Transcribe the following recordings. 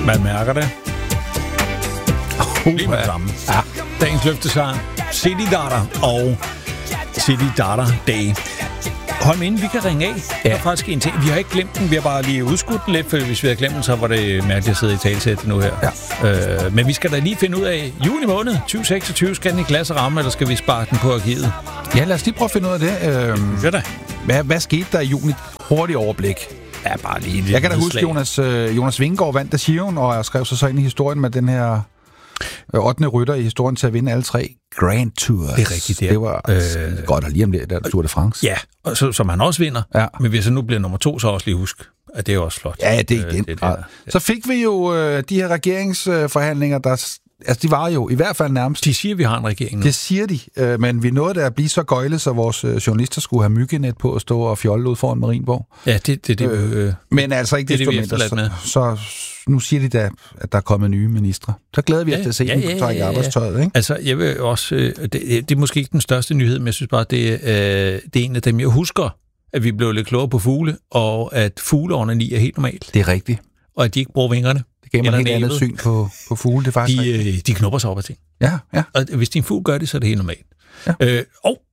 Man mærker det. Lige med det samme. Ja. Dagens løftesang, City Data og City Data Day. Hold inden vi kan ringe af. Ja. Der er faktisk en ting. Vi har ikke glemt den. Vi har bare lige udskudt den lidt, for hvis vi havde glemt den, så var det mærkeligt at sidde i talsæt nu her. Ja. Men vi skal da lige finde ud af, juni måned 2026, skal den i klasse ramme, eller skal vi spare den på arkivet? Ja, lad os lige prøve at finde ud af det. Hvad skete der i juni? Hurtigt overblik. Ja, bare lige lidt. Jeg kan da huske, Jonas Vingegaard vandt Giroen, og jeg skrev så ind i historien med den her 8. rytter i historien til at vinde alle 3 Grand Tours. Det er rigtigt, det var godt, og lige om det der Tour de France. Ja, og som han også vinder. Ja. Men hvis han nu bliver nummer 2, så også lige husk, at det er også flot. Ja, det er den grad. Så fik vi jo de her regeringsforhandlinger, der... Altså, de var jo i hvert fald nærmest... De siger, vi har en regering nu. Det siger de, men vi nåede der at blive så gøjle, så vores journalister skulle have myggenet på at stå og fjolle ud foran Marienborg. Ja, det men altså ikke desto mindre. Så nu siger de da, at der er kommet nye ministre. Så glæder vi os til at se dem trække arbejdstøjet, ikke? Altså, jeg vil også... Det er måske ikke den største nyhed, men jeg synes bare, det er en af dem, jeg husker, at vi blev lidt klogere på fugle, og at fugleordneri er helt normalt. Det er rigtigt. Og at de ikke bruger vingerne. Det gav mig et helt andet syn på fugle, det er faktisk de knupper sig op af ting. Ja. Og hvis din fugl gør det, så er det helt normalt. Ja.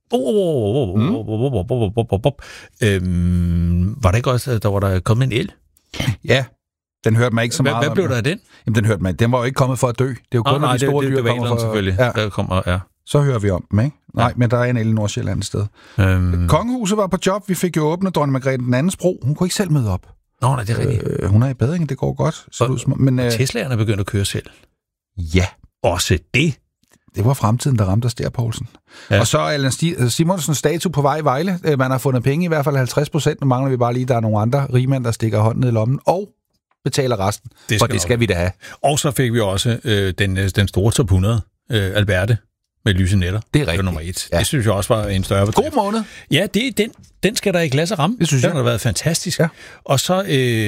Var det ikke også, at der var kommet en el? Ja, den hørte mig ikke så meget. Hvad blev der af den? Jamen, den hørte mig. Den var jo ikke kommet for at dø. Det er jo kun, når de store dyr kommer for... selvfølgelig. Der kommer, Så hører vi om dem, ikke? Nej, men der er en el i Nordsjælland et sted. Kongehuset var på job. Vi fik jo åbnet dronning Margrethe den andens bro. Hun kunne ikke selv møde op. Nå, nej, det er rigtigt. Hun er i bedring, det går godt. Men Teslaerne er begyndt at køre selv. Ja. Også det. Det var fremtiden, der ramte os der, Poulsen. Ja. Og så er Allan Simonsens statue på vej i Vejle. Man har fundet penge, i hvert fald 50%. Nu mangler vi bare lige, der er nogle andre rigmænd, der stikker hånden ned i lommen og betaler resten. Det skal vi da have. Og så fik vi også den store top 100, Alberte, med lyse netter. Det er rigtigt. Det nummer 1. Ja. Det synes jeg også var en større bedrift. God måned. Ja, den skal der i glas og ramme. Det synes jeg. Den har været fantastisk. Ja. Og så,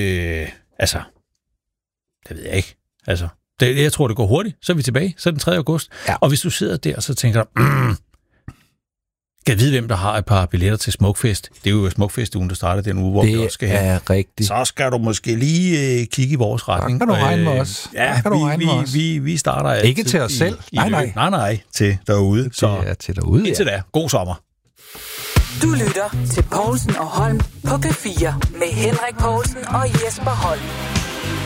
det ved jeg ikke. Altså, jeg tror, det går hurtigt. Så er vi tilbage. Så er den 3. august. Ja. Og hvis du sidder der, så tænker du, kan jeg vide, hvem der har et par billetter til Smukfest? Det er jo Smukfest-ugen, der starter den uge, hvor vi også skal have. Det er rigtigt. Så skal du måske lige kigge i vores retning. Der kan du regne med os. Ja, vi starter altid. Ikke til os selv. Nej, til derude. Så til derude, indtil da. God sommer. Du lytter til Poulsen og Holm på P4 med Henrik Poulsen og Jesper Holm.